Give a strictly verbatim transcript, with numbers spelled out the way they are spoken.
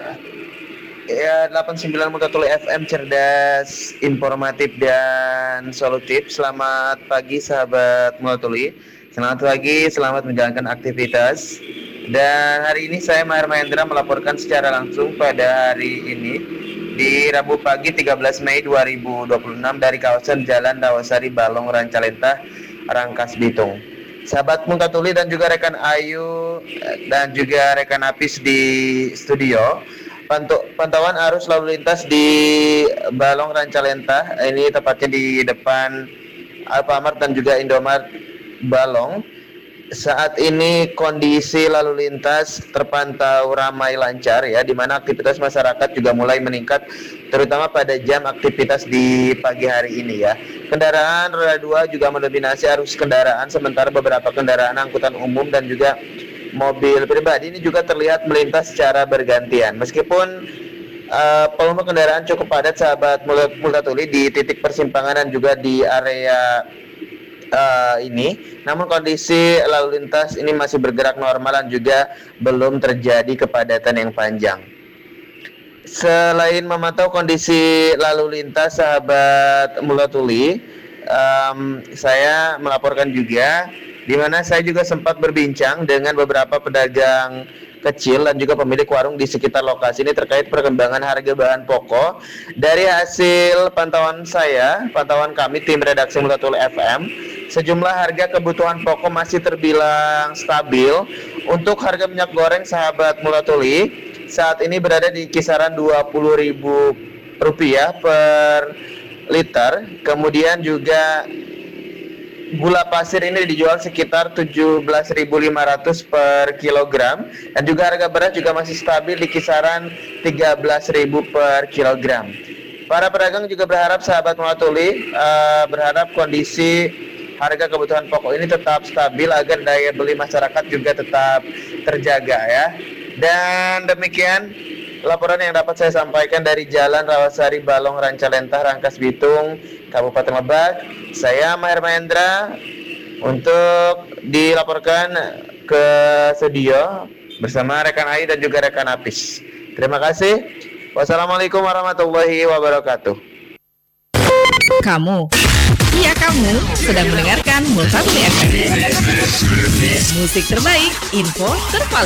Ya, delapan puluh sembilan Multatuli F M, cerdas, informatif, dan solutif. Selamat pagi sahabat Multatuli. Selamat pagi, selamat menjalankan aktivitas. Dan hari ini saya Mahar Mahendra melaporkan secara langsung pada hari ini di Rabu pagi tiga belas Mei dua ribu dua puluh enam dari kawasan Jalan Rawasari Balong Rancalentah, Rangkas Bitung. Sahabat Multatuli dan juga rekan Ayu dan juga rekan Apis di studio, pantauan arus lalu lintas di Balong Rancalentah, ini tepatnya di depan Alfamart dan juga Indomart Balong. Saat ini kondisi lalu lintas terpantau ramai lancar ya, di mana aktivitas masyarakat juga mulai meningkat, terutama pada jam aktivitas di pagi hari ini ya. Kendaraan roda dua juga mendominasi arus kendaraan, sementara beberapa kendaraan angkutan umum dan juga mobil pribadi ini juga terlihat melintas secara bergantian. Meskipun uh, volume kendaraan cukup padat sahabat Multatuli di titik persimpangan dan juga di area uh, ini, namun kondisi lalu lintas ini masih bergerak normal dan juga belum terjadi kepadatan yang panjang. Selain memantau kondisi lalu lintas sahabat Multatuli, um, saya melaporkan juga di mana saya juga sempat berbincang dengan beberapa pedagang kecil dan juga pemilik warung di sekitar lokasi ini terkait perkembangan harga bahan pokok. Dari hasil pantauan saya, pantauan kami tim redaksi Multatuli F M, sejumlah harga kebutuhan pokok masih terbilang stabil. Untuk harga minyak goreng sahabat Multatuli saat ini berada di kisaran dua puluh ribu rupiah per liter. Kemudian juga gula pasir ini dijual sekitar tujuh belas ribu lima ratus per kilogram, dan juga harga beras juga masih stabil di kisaran tiga belas ribu per kilogram. Para pedagang juga berharap sahabat Multatuli uh, berharap kondisi harga kebutuhan pokok ini tetap stabil agar daya beli masyarakat juga tetap terjaga ya. Dan demikian laporan yang dapat saya sampaikan dari Jalan Rawasari Balong Rancalentah, Rangkas Bitung, Kabupaten Lebak. Saya Mahar Mahendra untuk dilaporkan ke studio bersama rekan Ayu dan juga rekan Apis. Terima kasih. Wassalamualaikum warahmatullahi wabarakatuh. Kamu, iya kamu sedang mendengarkan Multatuli F M. Musik terbaik, info tervalid.